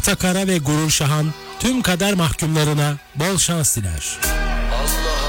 Ata Kara ve Gurur Şahan tüm kader mahkumlarına bol şans diler. Allah